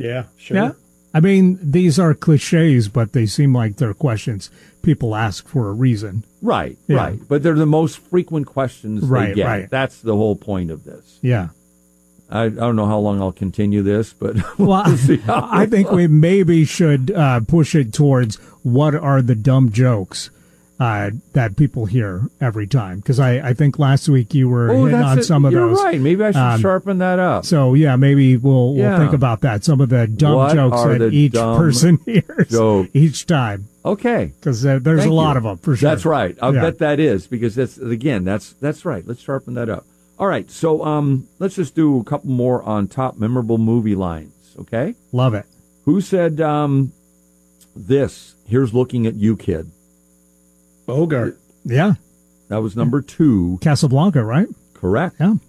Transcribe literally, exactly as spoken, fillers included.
Yeah, sure. Yeah. I mean, these are cliches, but they seem like they're questions people ask for a reason. Right, Yeah. right. But they're the most frequent questions Right, they get. right. That's the whole point of this. Yeah. I, I don't know how long I'll continue this, but we'll Well, see how I think we maybe should uh, push it towards what are the dumb jokes uh, that people hear every time. Because I, I think last week you were Oh, hitting that's on it. some of You're those. right. Maybe I should Um, sharpen that up. So, yeah, maybe we'll, we'll Yeah. think about that. Some of the dumb What jokes are that the each dumb person hears jokes? each time. Okay. Because uh, there's Thank a lot you. of them, for sure. That's right. I Yeah. bet that is, because that's, again, that's that's right. Let's sharpen that up. All right. So um, let's just do a couple more on top memorable movie lines, okay? Love it. Who said um, this? Here's looking at you, kid. Bogart. Yeah. That was number two. Casablanca, right? Correct. Yeah.